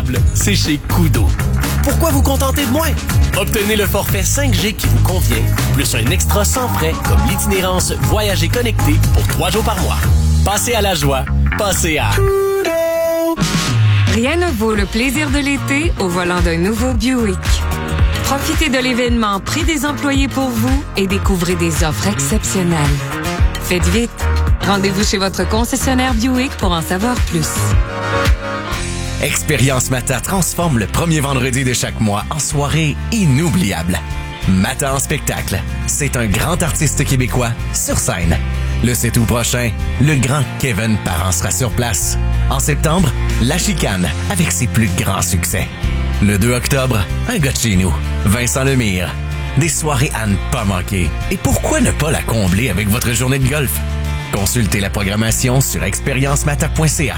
inoubliable, c'est chez Koodo. Pourquoi vous contenter de moins? Obtenez le forfait 5G qui vous convient, plus un extra sans frais comme l'itinérance Voyager connecté pour 3 jours par mois. Passez à la joie, passez à Koodo! Rien ne vaut le plaisir de l'été au volant d'un nouveau Buick. Profitez de l'événement Prix des employés pour vous et découvrez des offres exceptionnelles. Faites vite. Rendez-vous chez votre concessionnaire Buick pour en savoir plus. Expérience Mata transforme le premier vendredi de chaque mois en soirée inoubliable. Mata en spectacle, c'est un grand artiste québécois sur scène. Le 7 août prochain, le grand Kevin Parent sera sur place. En septembre, La Chicane avec ses plus grands succès. Le 2 octobre, un gars de chez nous, Vincent Lemire. Des soirées à ne pas manquer. Et pourquoi ne pas la combler avec votre journée de golf? Consultez la programmation sur expériencemata.ca.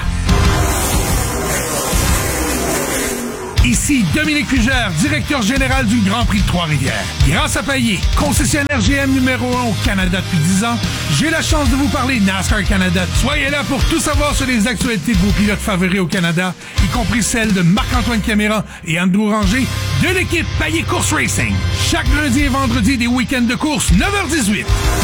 Ici Dominique Fugère, directeur général du Grand Prix de Trois-Rivières. Grâce à Payet, concessionnaire GM numéro 1 au Canada depuis 10 ans, j'ai la chance de vous parler NASCAR Canada. Soyez là pour tout savoir sur les actualités de vos pilotes favoris au Canada, y compris celles de Marc-Antoine Caméra et Andrew Ranger de l'équipe Payet Course Racing. Chaque lundi et vendredi des week-ends de course, 9h18.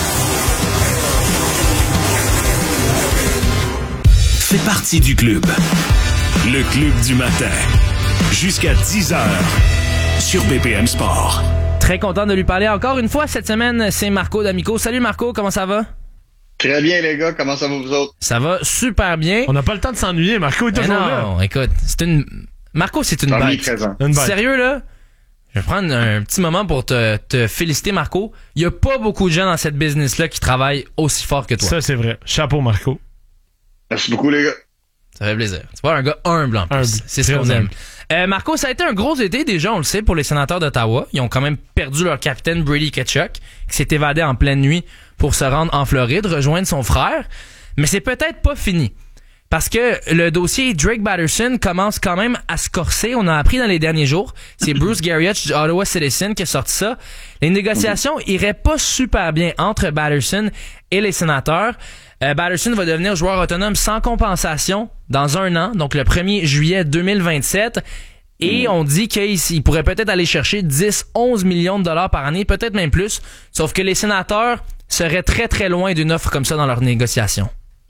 Fais partie du club. Le club du matin. Jusqu'à 10h sur BPM Sport. Très content de lui parler encore une fois cette semaine. C'est Marco D'Amico. Salut Marco, comment ça va? Très bien les gars, comment ça va vous autres? Ça va super bien. On n'a pas le temps de s'ennuyer, Marco est toujours là. Non, écoute, Marco, c'est une bête. Une bête. Sérieux là? Je vais prendre un petit moment pour te féliciter Marco. Il y a pas beaucoup de gens dans cette business-là qui travaillent aussi fort que toi. Ça c'est vrai. Chapeau Marco. Merci beaucoup les gars. Ça fait plaisir. Tu vois, un gars humble en plus. C'est ce qu'on aime. Marco, ça a été un gros été déjà, on le sait, pour les sénateurs d'Ottawa. Ils ont quand même perdu leur capitaine Brady Tkachuk, qui s'est évadé en pleine nuit pour se rendre en Floride, rejoindre son frère. Mais c'est peut-être pas fini. Parce que le dossier Drake Batherson commence quand même à se corser. On a appris dans les derniers jours. C'est Bruce Garriott du Ottawa Citizen qui a sorti ça. Les négociations iraient pas super bien entre Batherson et les sénateurs. Batherson va devenir joueur autonome sans compensation dans 1 an, donc le 1er juillet 2027. Et on dit qu'il pourrait peut-être aller chercher 10-11 millions de dollars par année, peut-être même plus. Sauf que les sénateurs seraient très très loin d'une offre comme ça dans leurs négociations.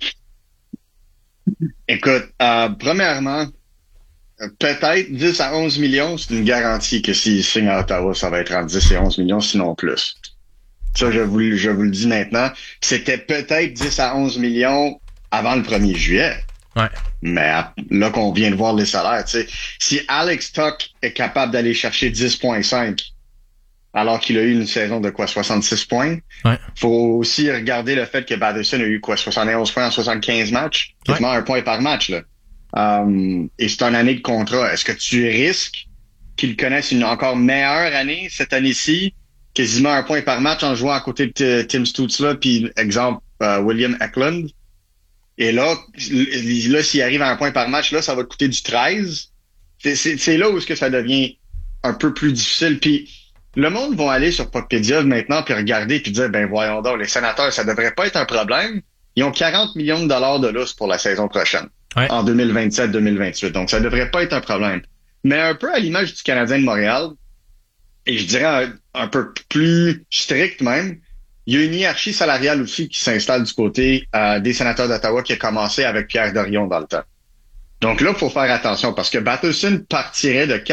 Écoute, premièrement, peut-être 10 à 11 millions, c'est une garantie que s'il signe à Ottawa, ça va être entre 10 et 11 millions, sinon plus. Ça, je vous le dis maintenant. C'était peut-être 10 à 11 millions avant le 1er juillet. Ouais. Mais là qu'on vient de voir les salaires, tu sais, si Alex Tuch est capable d'aller chercher 10,5 alors qu'il a eu une saison de 66 points, faut aussi regarder le fait que Batherson a eu 71 points en 75 matchs, quasiment 1 point par match là. Et c'est une année de contrat. Est-ce que tu risques qu'il connaisse une encore meilleure année cette année-ci? Quasiment 1 point par match en jouant à côté de Tim Stützle, puis exemple William Eklund. Et là, s'il arrive à 1 point par match, là, ça va te coûter du 13. C'est là où est-ce que ça devient un peu plus difficile. Puis le monde va aller sur Puckpedia maintenant puis regarder puis dire ben voyons donc, les sénateurs, ça devrait pas être un problème. Ils ont 40 millions de dollars de lousse pour la saison prochaine, en 2027-2028. Donc ça devrait pas être un problème. Mais un peu à l'image du Canadien de Montréal, et je dirais un peu plus strict même, il y a une hiérarchie salariale aussi qui s'installe du côté des sénateurs d'Ottawa qui a commencé avec Pierre Dorion dans le temps. Donc là, il faut faire attention parce que Batherson partirait de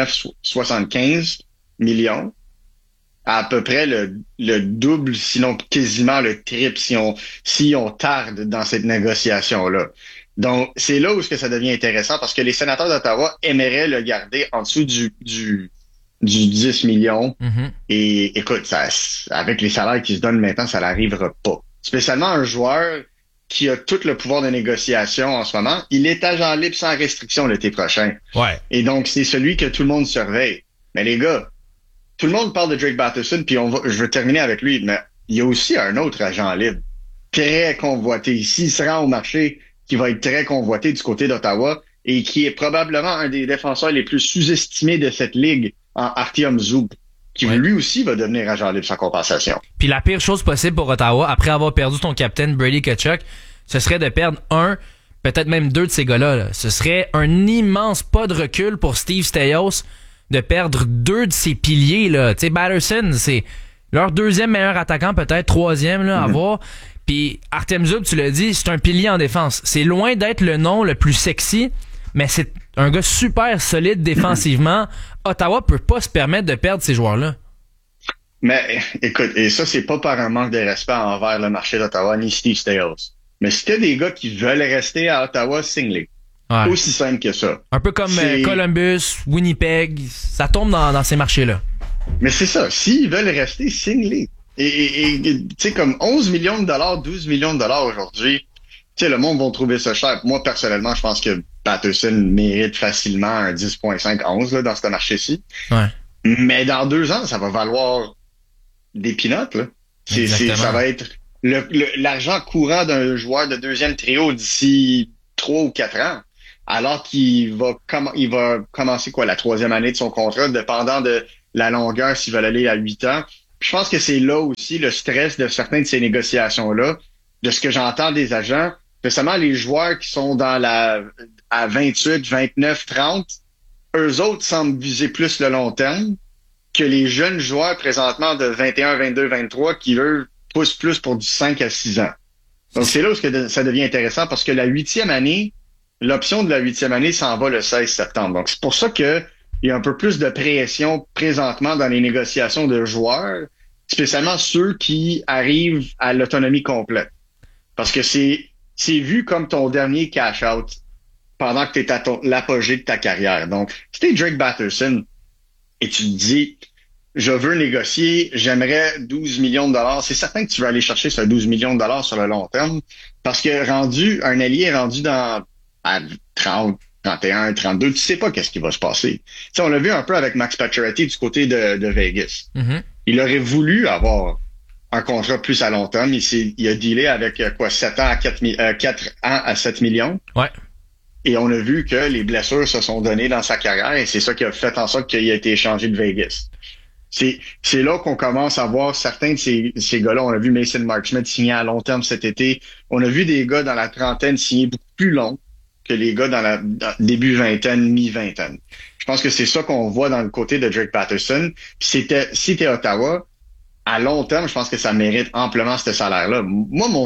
4,975 millions à peu près le double, sinon quasiment le triple si on tarde dans cette négociation-là. Donc, c'est là où ce que ça devient intéressant parce que les sénateurs d'Ottawa aimeraient le garder en dessous du 10 millions. Et écoute, ça, avec les salaires qui se donnent maintenant, ça n'arrivera pas. Spécialement un joueur qui a tout le pouvoir de négociation en ce moment. Il est agent libre sans restriction l'été prochain. Ouais. Et donc, c'est celui que tout le monde surveille. Mais les gars, tout le monde parle de Drake Batherson, puis je veux terminer avec lui, mais il y a aussi un autre agent libre très convoité ici. Il se rend au marché qui va être très convoité du côté d'Ottawa et qui est probablement un des défenseurs les plus sous-estimés de cette ligue, en Artyom Zub, qui lui aussi va devenir agent libre sans compensation. Puis la pire chose possible pour Ottawa, après avoir perdu ton capitaine Brady Tkachuk, ce serait de perdre peut-être même 2 de ces gars-là, là, ce serait un immense pas de recul pour Steve Staios de perdre 2 de ses piliers, là. Tu sais, Batterson, c'est leur 2e meilleur attaquant, peut-être 3e, là, à voir. Puis Artem Zub, tu l'as dit, c'est un pilier en défense. C'est loin d'être le nom le plus sexy, mais c'est un gars super solide défensivement. Ottawa peut pas se permettre de perdre ces joueurs-là. Mais écoute, et ça, c'est pas par un manque de respect envers le marché d'Ottawa ni Steve Staios. Mais si t'as des gars qui veulent rester à Ottawa, signe-les. Ouais. Aussi simple que ça. Un peu comme Columbus, Winnipeg, ça tombe dans ces marchés-là. Mais c'est ça, s'ils veulent rester, signe-les. Et tu sais, comme 11 millions de dollars, 12 millions de dollars aujourd'hui, tu sais, le monde va trouver ça cher. Moi, personnellement, je pense que Batterson mérite facilement un 10.5, 11 là, dans ce marché-ci. Ouais. Mais dans 2 ans, ça va valoir des peanuts, là. Ça va être l'argent courant d'un joueur de 2e trio d'ici 3 ou 4 ans. Alors qu'il va commencer la 3e année de son contrat, dépendant de la longueur, s'ils veulent aller à 8 ans. Puis je pense que c'est là aussi le stress de certaines de ces négociations-là, de ce que j'entends des agents. Spécialement les joueurs qui sont à 28, 29, 30, eux autres semblent viser plus le long terme que les jeunes joueurs présentement de 21, 22, 23 qui, eux, poussent plus pour du 5 à 6 ans. Donc c'est là où ça devient intéressant parce que la 8e année, l'option de la 8e année s'en va le 16 septembre. Donc c'est pour ça que il y a un peu plus de pression présentement dans les négociations de joueurs, spécialement ceux qui arrivent à l'autonomie complète. Parce que c'est vu comme ton dernier cash-out pendant que tu es à l'apogée de ta carrière. Donc, si t'es Drake Batterson et tu te dis, je veux négocier, j'aimerais 12 millions de dollars, c'est certain que tu veux aller chercher ce 12 millions de dollars sur le long terme parce que un allié rendu à 30, 31, 32, tu sais pas qu'est-ce qui va se passer. T'sais, on l'a vu un peu avec Max Pacioretty du côté de Vegas. Mm-hmm. Il aurait voulu avoir un contrat plus à long terme. Il a dealé avec 7 ans à 4 ans à 7 millions. Ouais. Et on a vu que les blessures se sont données dans sa carrière et c'est ça qui a fait en sorte qu'il a été échangé de Vegas. C'est là qu'on commence à voir certains de ces gars-là. On a vu Mason Marchment signer à long terme cet été. On a vu des gars dans la trentaine signer beaucoup plus long que les gars dans début vingtaine, mi-vingtaine. Je pense que c'est ça qu'on voit dans le côté de Drake Batterson. Puis si t'es Ottawa, à long terme, je pense que ça mérite amplement ce salaire-là. Moi,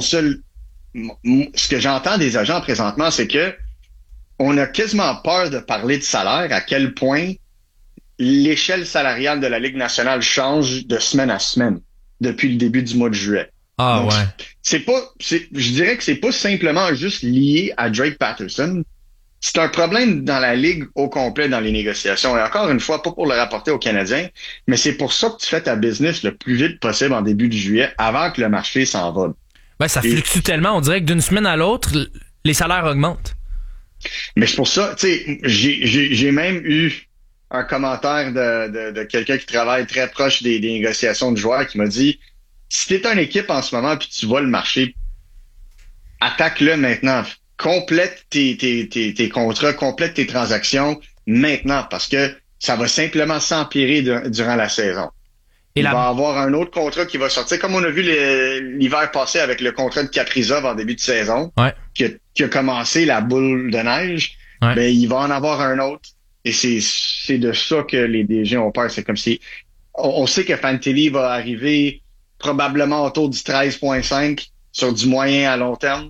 ce que j'entends des agents présentement, c'est que on a quasiment peur de parler de salaire, à quel point l'échelle salariale de la Ligue nationale change de semaine à semaine depuis le début du mois de juillet. Ah. Donc, ouais. Je dirais que c'est pas simplement juste lié à Drake Batterson. C'est un problème dans la Ligue au complet dans les négociations. Et encore une fois, pas pour le rapporter aux Canadiens, mais c'est pour ça que tu fais ta business le plus vite possible en début de juillet avant que le marché s'envole. Ben, ça fluctue tellement. On dirait que d'une semaine à l'autre, les salaires augmentent. Mais c'est pour ça, tu sais, j'ai même eu un commentaire de quelqu'un qui travaille très proche des négociations de joueurs qui m'a dit, si t'es une équipe en ce moment puis tu vois le marché, attaque-le maintenant. Complète tes contrats, complète tes transactions maintenant parce que ça va simplement s'empirer durant la saison. Il va y avoir un autre contrat qui va sortir, comme on a vu l'hiver passé avec le contrat de Kaprizov en début de saison, ouais. qui a commencé la boule de neige. Ouais. Ben, il va en avoir un autre. Et c'est de ça que les DG ont peur. C'est comme si on sait que Fantilli va arriver probablement autour du 13.5 sur du moyen à long terme.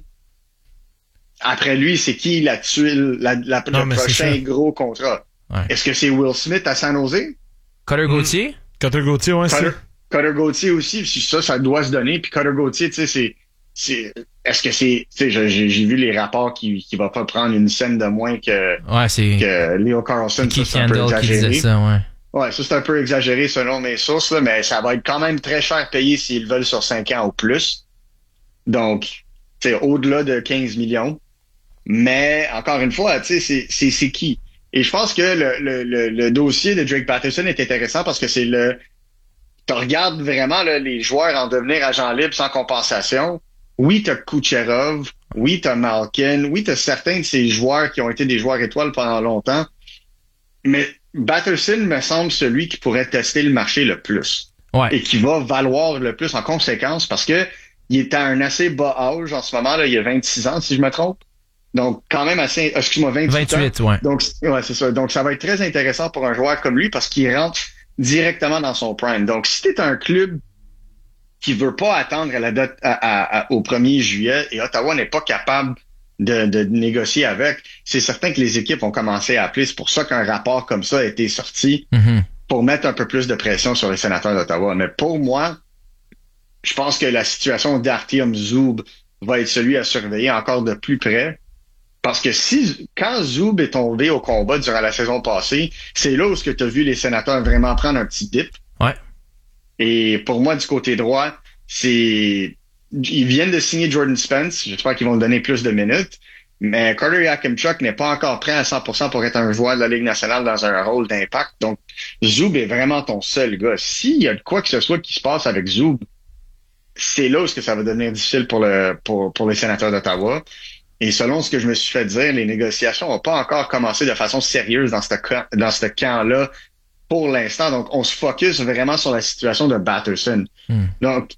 Après lui, c'est qui la tuile, le prochain gros contrat? Ouais. Est-ce que c'est Will Smith à San Jose? Cutter Gauthier? Cutter Gauthier, ouais, Cutter Gauthier aussi, ça doit se donner. Puis Cutter Gauthier, tu sais, est-ce que c'est, tu sais, j'ai vu les rapports qui va pas prendre une scène de moins que Leo Carlson. Ça, c'est un peu exagéré. Ouais, ça c'est un peu exagéré selon mes sources, là, mais ça va être quand même très cher payé s'ils veulent sur 5 ans ou plus. Donc, tu sais, au-delà de 15 millions. Mais, encore une fois, tu sais, c'est qui? Et je pense que le dossier de Drake Batterson est intéressant parce que c'est tu regardes vraiment là, les joueurs en devenir agents libres sans compensation. Oui, t'as Kucherov, oui, t'as Malkin, oui, t'as certains de ces joueurs qui ont été des joueurs étoiles pendant longtemps. Mais Batterson me semble celui qui pourrait tester le marché le plus. Ouais. Et qui va valoir le plus en conséquence parce que il est à un assez bas âge en ce moment, là, il a 26 ans, si je me trompe. Donc, quand même assez, 28 ans. Ouais. Donc, ouais, c'est ça. Donc, ça va être très intéressant pour un joueur comme lui parce qu'il rentre directement dans son prime. Donc, si t'es un club qui veut pas attendre à la date, au 1er juillet et Ottawa n'est pas capable de négocier avec, c'est certain que les équipes vont commencer à appeler. C'est pour ça qu'un rapport comme ça a été sorti pour mettre un peu plus de pression sur les Sénateurs d'Ottawa. Mais pour moi, je pense que la situation d'Artyom Zub va être celui à surveiller encore de plus près. Parce que quand Zub est tombé au combat durant la saison passée, c'est là où tu as vu les Sénateurs vraiment prendre un petit dip. Ouais. Et pour moi, du côté droit, ils viennent de signer Jordan Spence. J'espère qu'ils vont donner plus de minutes. Mais Carter Yakimchuk n'est pas encore prêt à 100% pour être un joueur de la Ligue nationale dans un rôle d'impact. Donc, Zub est vraiment ton seul gars. S'il y a de quoi que ce soit qui se passe avec Zub, c'est là où ça va devenir difficile pour les Sénateurs d'Ottawa. Et selon ce que je me suis fait dire, les négociations n'ont pas encore commencé de façon sérieuse dans ce camp-là pour l'instant. Donc, on se focus vraiment sur la situation de Batherson. Donc,